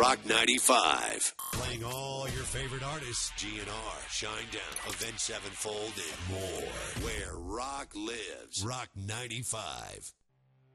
Rock 95. Playing all your favorite artists. GNR, Shinedown, Avenged Sevenfold, and more. Where rock lives. Rock 95.